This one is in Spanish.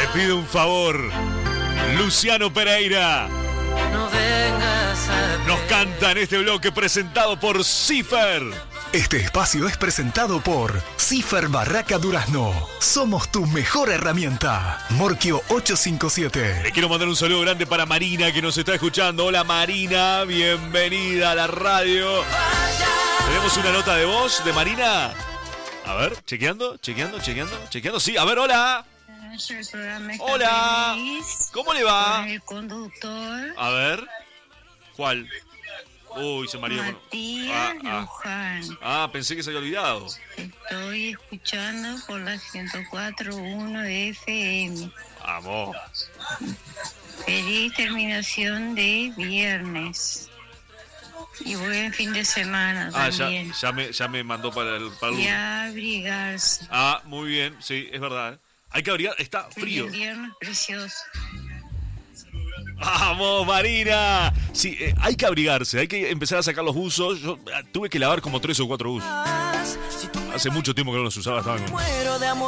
pido un favor. Luciano Pereira nos canta en este bloque presentado por Cifer. Este espacio es presentado por Cifer Barraca Durazno. Somos tu mejor herramienta. Morquio 857. Le quiero mandar un saludo grande para Marina que nos está escuchando. Hola Marina, bienvenida a la radio. Tenemos una nota de voz de Marina. A ver, chequeando. Sí, a ver, hola. Hola. ¿Cómo le va? El conductor. A ver. ¿Cuál? Uy, se mareó. Matías Luján. Pensé que se había olvidado. Estoy escuchando por la 104.1 de FM. Vamos. Feliz terminación de viernes. Y buen fin de semana también. Ya me mandó para el Y abrigarse. muy bien, sí, es verdad. Hay que abrigar, está frío. El invierno es precioso. ¡Vamos, Marina! Sí, hay que abrigarse, hay que empezar a sacar los buzos. Yo tuve que lavar como 3 o 4 buzos. Hace mucho tiempo que no los usaba, estaban con...